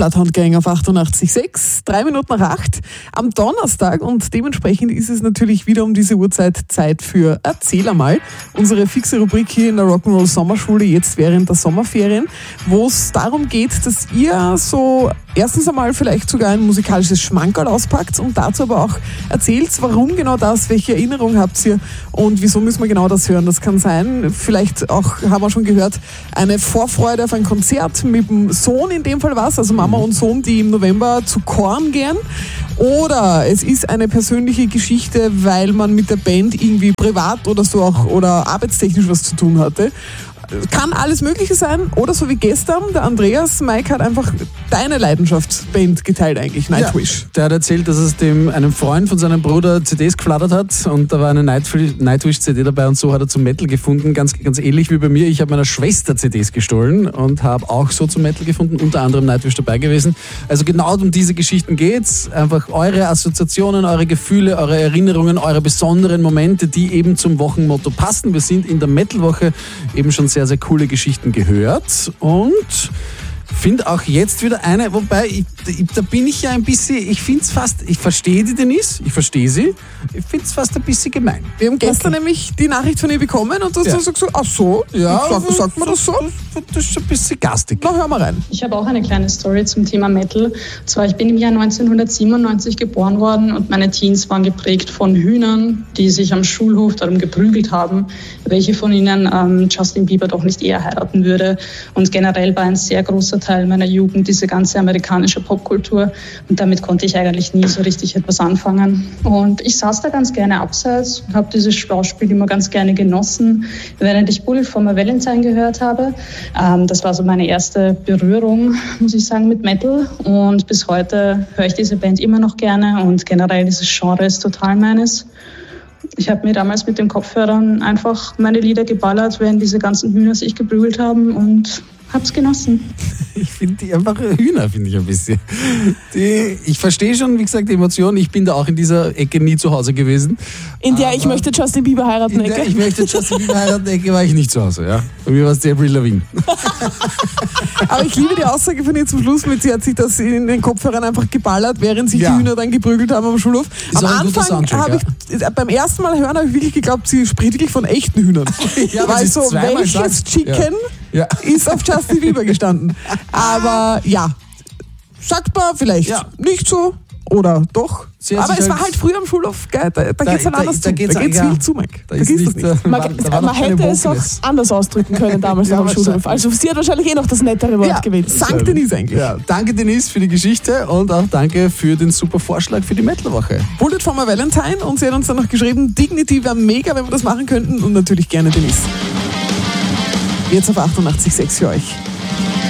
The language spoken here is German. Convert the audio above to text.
Bloodhound Gang auf 88.6, 3 Minuten nach 8 am Donnerstag und dementsprechend ist es natürlich wieder um diese Uhrzeit Zeit für Erzähl einmal. Unsere fixe Rubrik hier in der Rock'n'Roll Sommerschule jetzt während der Sommerferien, wo es darum geht, dass ihr so erstens einmal vielleicht sogar ein musikalisches Schmankerl auspackt und dazu aber auch erzählt, warum genau das, welche Erinnerung habt ihr und wieso müssen wir genau das hören. Das kann sein, vielleicht auch, haben wir schon gehört, eine Vorfreude auf ein Konzert mit dem Sohn, in dem Fall was, also Mama und Sohn, die im November zu Korn gehen. Oder es ist eine persönliche Geschichte, weil man mit der Band irgendwie privat oder so auch oder arbeitstechnisch was zu tun hatte. Kann alles Mögliche sein. Oder so wie gestern, der Andreas, Mike hat einfach deine Leidenschaftsband geteilt eigentlich, Nightwish. Ja, der hat erzählt, dass es einem Freund von seinem Bruder CDs geflattert hat und da war eine Nightwish-CD dabei und so hat er zum Metal gefunden. Ganz, ganz ähnlich wie bei mir. Ich habe meiner Schwester CDs gestohlen und habe auch so zum Metal gefunden, unter anderem Nightwish dabei gewesen. Also genau um diese Geschichten geht's. Einfach eure Assoziationen, eure Gefühle, eure Erinnerungen, eure besonderen Momente, die eben zum Wochenmotto passen. Wir sind in der Metalwoche eben schon sehr, sehr coole Geschichten gehört und finde auch jetzt wieder eine, wobei, da bin ich ja ein bisschen, ich finde es fast, ich verstehe die Denise, ich verstehe sie, ich finde es fast ein bisschen gemein. Wir haben gestern nämlich die Nachricht von ihr bekommen und du hast so gesagt, ach so, ja, sagt man das so? Das ist ein bisschen garstig. Na, hör mal rein. Ich habe auch eine kleine Story zum Thema Metal. Und zwar, ich bin im Jahr 1997 geboren worden und meine Teens waren geprägt von Hühnern, die sich am Schulhof darum geprügelt haben, welche von ihnen Justin Bieber doch nicht eher heiraten würde. Und generell war ein sehr großer Teil meiner Jugend diese ganze amerikanische Popkultur und damit konnte ich eigentlich nie so richtig etwas anfangen. Und ich saß da ganz gerne abseits und habe dieses Schauspiel immer ganz gerne genossen, während ich Bullet for My Valentine gehört habe. Das war so meine erste Berührung, muss ich sagen, mit Metal und bis heute höre ich diese Band immer noch gerne und generell dieses Genre ist total meines. Ich habe mir damals mit den Kopfhörern einfach meine Lieder geballert, während diese ganzen Hühner sich geprügelt haben und hab's genossen. Ich finde die einfach Hühner, finde ich ein bisschen. Ich verstehe schon, wie gesagt, die Emotionen. Ich bin da auch in dieser Ecke nie zu Hause gewesen. In der ich möchte Justin Bieber heiraten Ecke? Ich möchte Justin Bieber heiraten Ecke war ich nicht zu Hause, ja. Bei mir war es Avril Lavigne. Aber ich liebe die Aussage von ihr zum Schluss mit, sie hat sich das in den Kopfhörern einfach geballert, während sich die Hühner dann geprügelt haben am Schulhof. Am Anfang habe ich, beim ersten Mal hören, habe ich wirklich geglaubt, sie spricht wirklich von echten Hühnern. Ja, weil so, welches Chicken ist auf Justin Bieber gestanden. Aber ja, sagt man vielleicht nicht so oder doch. Aber es war halt früher am Schulhof, gell? Da geht's dann anders zu. Da geht's wild zu, Mike. Da ist nicht, man hätte es auch anders ausdrücken können damals am Schulhof. Also sie hat wahrscheinlich noch das nettere Wort gewählt. Sankt Denise eigentlich. Ja, danke Denise für die Geschichte und auch danke für den super Vorschlag für die Metalwoche. Bullet for My Valentine und sie hat uns dann noch geschrieben, Dignity wäre mega, wenn wir das machen könnten und natürlich gerne Denise. Jetzt auf 88.6 für euch.